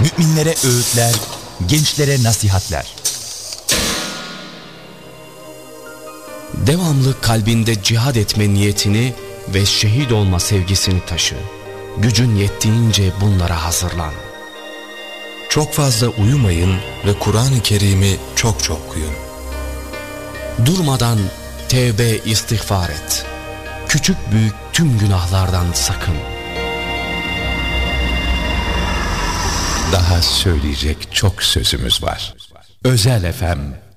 müminlere öğütler, gençlere nasihatler. Devamlı kalbinde cihad etme niyetini ve şehit olma sevgisini taşı. Gücün yettiğince bunlara hazırlan. Çok fazla uyumayın ve Kur'an-ı Kerim'i çok çok okuyun. Durmadan tevbe istiğfar et. Küçük büyük tüm günahlardan sakın. Daha söyleyecek çok sözümüz var. Özel FM